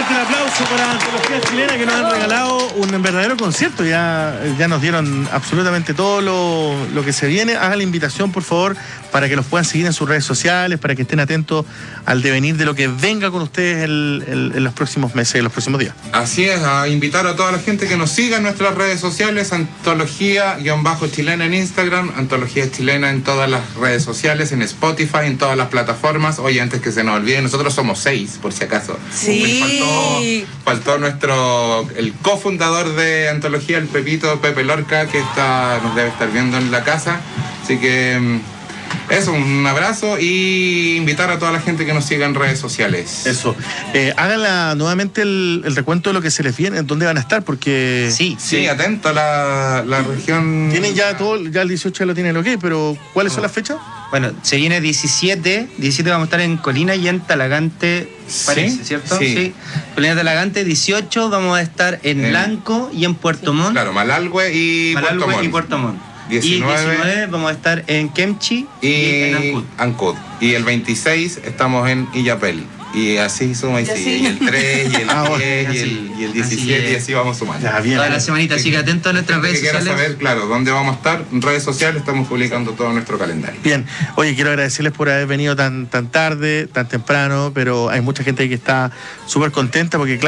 Fuerte el aplauso para Antología Chilena, que nos han regalado un verdadero concierto. Ya nos dieron absolutamente todo lo que se viene. Hagan la invitación, por favor, para que los puedan seguir en sus redes sociales, para que estén atentos al devenir de lo que venga con ustedes en los próximos meses, en los próximos días. Así es, a invitar a toda la gente que nos siga en nuestras redes sociales, Antología-Chilena en Instagram, Antología Chilena en todas las redes sociales, en Spotify, en todas las plataformas. Oye, antes que se nos olvide, nosotros somos 6, por si acaso. Sí. Faltó el cofundador de Antología, el Pepito, Pepe Lorca, que nos debe estar viendo en la casa. Así que eso, un abrazo y invitar a toda la gente que nos siga en redes sociales. Eso. Háganla nuevamente el recuento de lo que se les viene, dónde van a estar, porque... Sí, atento a la región. Tienen ya todo, ya el 18 lo tienen ok, pero ¿cuáles son las fechas? Bueno, se viene 17 vamos a estar en Colina y en Talagante, parece, ¿cierto? Sí. Colina, Talagante. 18 vamos a estar en Lanco y en Puerto Montt. Claro, Malalhue y Puerto Montt. 19 vamos a estar en Kemchi y en Ancud. Y el 26 estamos en Illapel. Y así suma y sigue. Y el 3, y el 10, y el 17, y así vamos sumando. Ya, bien. Toda la semanita, así que atento a nuestras redes sociales. Si saber, claro, dónde vamos a estar, en redes sociales estamos publicando todo nuestro calendario. Bien, oye, quiero agradecerles por haber venido tan tarde, tan temprano, pero hay mucha gente que está súper contenta porque